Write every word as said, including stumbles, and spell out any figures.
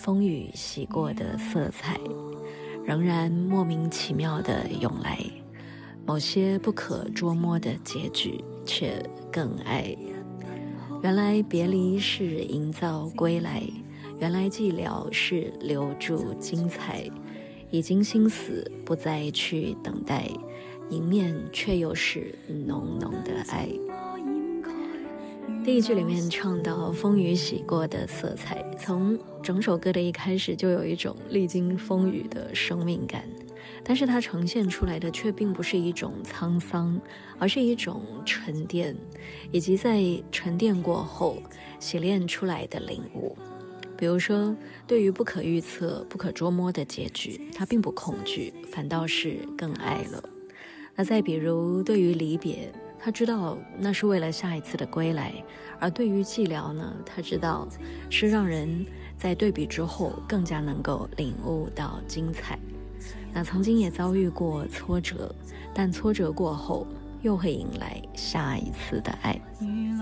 风雨洗过的色彩，仍然莫名其妙地涌来，某些不可捉摸的结局却更爱。原来别离是营造归来，原来寂寥是留住精彩，已经心死不再去等待，迎面却又是浓浓的爱。第一句里面唱到风雨洗过的色彩，从整首歌的一开始就有一种历经风雨的生命感，但是它呈现出来的却并不是一种沧桑，而是一种沉淀，以及在沉淀过后洗炼出来的领悟。比如说，对于不可预测不可捉摸的结局，他并不恐惧，反倒是更爱了。那再比如，对于离别，他知道那是为了下一次的归来，而对于寂寥呢，他知道是让人在对比之后更加能够领悟到精彩。那曾经也遭遇过挫折，但挫折过后又会迎来下一次的爱。